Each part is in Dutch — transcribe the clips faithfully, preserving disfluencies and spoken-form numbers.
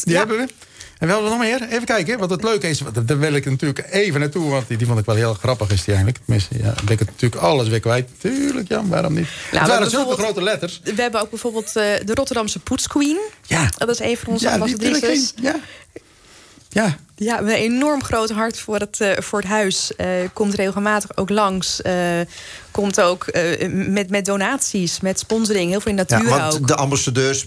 Die ja. hebben we. En we hadden nog meer. Even kijken. Wat het leuke is. Daar wil ik natuurlijk even naartoe. Want die, die vond ik wel heel grappig. Is die eigenlijk. Tenminste, ja, dan ben ik het natuurlijk alles weer kwijt. Tuurlijk, Jan. Waarom niet? Nou, het waren zulke grote letters. We hebben ook bijvoorbeeld uh, de Rotterdamse poetsqueen. Ja. Dat is een van onze ja, ambassadrices. Ja. Ja. Ja, we hebben een enorm groot hart voor het, uh, voor het huis. Uh, komt regelmatig ook langs. Uh, komt ook uh, met, met donaties, met sponsoring. Heel veel in natuur ja, want ook. De ambassadeurs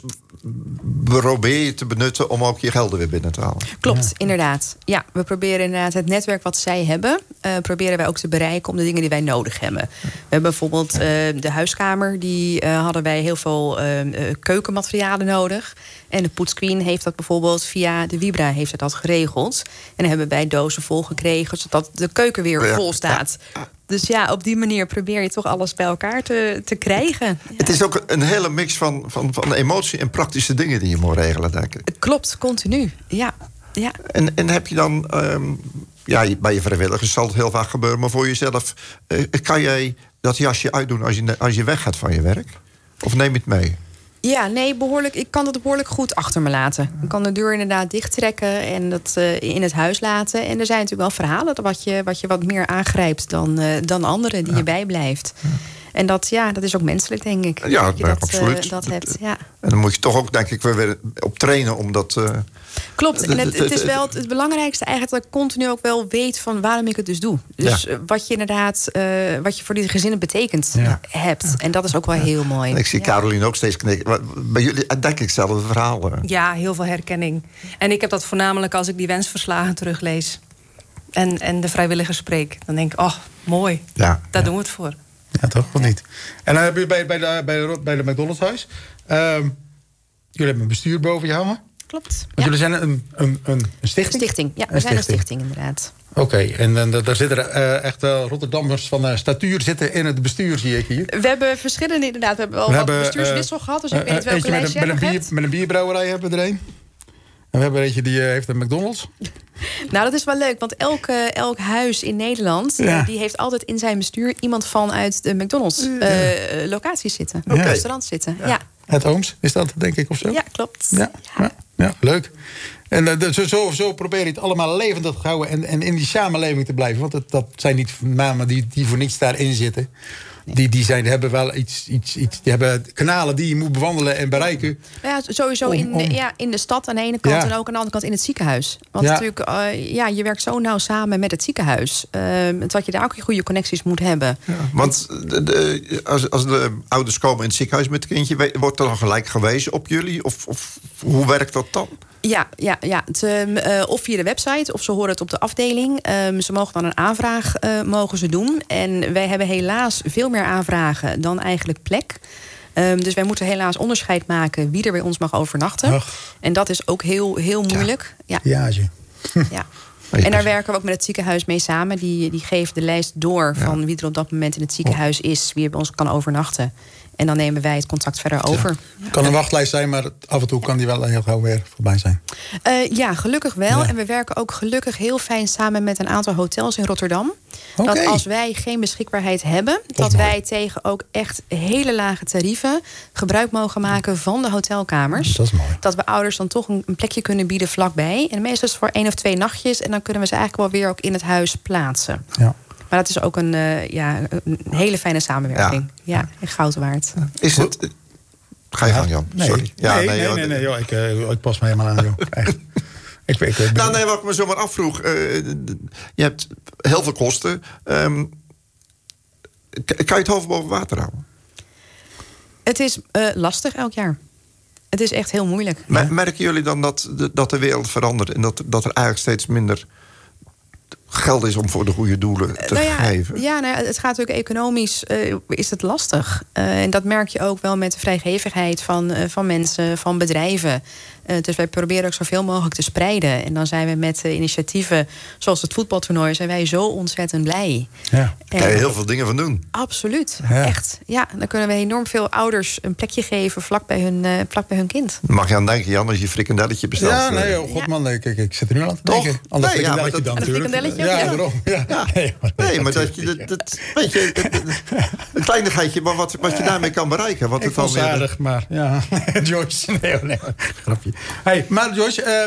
probeer je te benutten om ook je gelden weer binnen te halen. Klopt, ja. inderdaad. Ja, we proberen inderdaad het netwerk wat zij hebben... Uh, proberen wij ook te bereiken om de dingen die wij nodig hebben. We hebben bijvoorbeeld uh, de huiskamer. Die uh, hadden wij heel veel uh, uh, keukenmaterialen nodig. En de poetsqueen heeft dat bijvoorbeeld via de Vibra heeft ze dat geregeld. En dan hebben wij dozen vol gekregen... zodat de keuken weer ja, vol staat. Ja, ja. Dus ja, op die manier probeer je toch alles bij elkaar te, te krijgen. Ja. Het is ook een hele mix van, van, van emotie en praktische dingen die je moet regelen, denk ik. Het klopt, continu. Ja. Ja. En, en heb je dan... Um, ja, bij je vrijwilligers zal het heel vaak gebeuren... maar voor jezelf, uh, kan jij dat jasje uitdoen als je, als je weggaat van je werk? Of neem je het mee? Ja, nee, behoorlijk. Ik kan dat behoorlijk goed achter me laten. Ik kan de deur inderdaad dichttrekken en dat uh, in het huis laten. En er zijn natuurlijk wel verhalen wat je wat, je wat meer aangrijpt dan, uh, dan anderen die ja. je bijblijft. Ja. En dat, ja, dat is ook menselijk, denk ik. Ja, dat je dat, absoluut. Uh, dat hebt, ja. En dan moet je toch ook, denk ik, weer op trainen om dat... Uh, Klopt. En het, het is wel het, het belangrijkste eigenlijk dat ik continu ook wel weet van waarom ik het dus doe. Dus ja. wat je inderdaad, uh, wat je voor die gezinnen betekent ja. hebt. Ja. En dat is ook wel ja. heel mooi. En ik zie ja. Caroline ook steeds knikken. Bij jullie denk ik hetzelfde verhaal. Ja, heel veel herkenning. En ik heb dat voornamelijk als ik die wensverslagen teruglees. En, en de vrijwilligers spreek. Dan denk ik, oh, mooi. Ja. Daar ja. doen we het voor. Ja, toch? Of niet? En dan heb je bij, bij, de, bij, de, bij de McDonald's huis. Um, jullie hebben een bestuur boven je hangen. Klopt. Want ja. jullie zijn een, een, een, een stichting? Een stichting, ja. We een zijn stichting. een stichting, inderdaad. Oké, okay, en, en daar zitten er uh, echt uh, Rotterdammers van uh, statuur zitten in het bestuur, zie ik hier. We hebben verschillende, inderdaad. We hebben wel we wat hebben, bestuurswissel uh, gehad, dus ik uh, weet niet welke lijst jij nog hebt. Met een bierbrouwerij hebben we er een. En we hebben er eentje die uh, heeft een McDonald's. Nou, dat is wel leuk, want elk, uh, elk huis in Nederland... Ja. Uh, die heeft altijd in zijn bestuur iemand vanuit de McDonald's-locaties uh, locaties zitten. Ja. Restaurants zitten, ja. ja. Het Ooms, is dat denk ik, of zo? Ja, klopt. Ja, ja. ja, ja leuk. En uh, zo, zo, zo probeer je het allemaal levendig te houden... en, en in die samenleving te blijven. Want het, dat zijn niet namen die, die voor niets daarin zitten... Die, die, zijn, die hebben wel iets, iets, iets. Die hebben kanalen die je moet bewandelen en bereiken. Ja, sowieso in, om, ja, in de stad aan de ene kant ja. en ook aan de andere kant in het ziekenhuis. Want ja. natuurlijk, uh, ja, je werkt zo nauw samen met het ziekenhuis. Uh, dat je daar ook goede connecties moet hebben. Ja, want de, de, als, als de ouders komen in het ziekenhuis met het kindje, wordt er dan gelijk gewezen op jullie? Of, of hoe werkt dat dan? Ja, ja, ja. Het, uh, of via de website, of ze horen het op de afdeling. Um, ze mogen dan een aanvraag uh, mogen ze doen. En wij hebben helaas veel meer aanvragen dan eigenlijk plek. Um, dus wij moeten helaas onderscheid maken wie er bij ons mag overnachten. Ach. En dat is ook heel, heel moeilijk. Ja. Ja. ja. ja. En daar werken we ook met het ziekenhuis mee samen. Die, die geeft de lijst door van ja. wie er op dat moment in het ziekenhuis is, wie er bij ons kan overnachten. En dan nemen wij het contact verder over. Ja. Het kan een wachtlijst zijn, maar af en toe kan die wel heel gauw weer voorbij zijn. Uh, ja, gelukkig wel. Ja. En we werken ook gelukkig heel fijn samen met een aantal hotels in Rotterdam. Okay. Dat als wij geen beschikbaarheid hebben, dat, dat wij tegen ook echt hele lage tarieven gebruik mogen maken van de hotelkamers. Dat is mooi. Dat we ouders dan toch een plekje kunnen bieden vlakbij. En meestal is het voor één of twee nachtjes. En dan kunnen we ze eigenlijk wel weer ook in het huis plaatsen. Ja. Maar dat is ook een, uh, ja, een hele fijne samenwerking. Ja, ja en goud waard. Is het... Ga je gaan, Jan? Nee. Sorry. Ja, nee, nee, nee, nee, nee joh, ik, uh, ik pas me helemaal aan, joh. Echt. ik, ik, ik, nou, nee, wat ik me zomaar afvroeg. Uh, je hebt heel veel kosten. Um, kan je het hoofd boven water houden? Het is uh, lastig elk jaar. Het is echt heel moeilijk. Ja. Merken jullie dan dat de, dat de wereld verandert... en dat, dat er eigenlijk steeds minder geld is om voor de goede doelen te nou ja, geven? Ja, nou, het gaat natuurlijk economisch, uh, is het lastig. Uh, en dat merk je ook wel met de vrijgevigheid van, uh, van mensen, van bedrijven. Uh, dus wij proberen ook zoveel mogelijk te spreiden. En dan zijn we met uh, initiatieven zoals het voetbaltoernooi, zijn wij zo ontzettend blij. Ja. Daar kan je heel veel dingen van doen. Absoluut, ja. Echt. Ja, dan kunnen we enorm veel ouders een plekje geven vlak bij hun, uh, vlak bij hun kind. Mag je aan denken, Jan, als je frikandelletje bestelt? Ja, nee, oh, god man, ik, ik, ik zit er nu aan te denken. Aan dat nee, ja, frikandelletje dan natuurlijk. Ja, ja, daarom. Ja. Ja. Nee, maar, nee, maar dat je, dat, dat, weet je, een kleinigheidje, maar wat, wat je daarmee kan bereiken. Wat ik het dan was aardig, weer... maar ja, Joyce, nee, nee, grapje. Hey, maar Joyce, uh,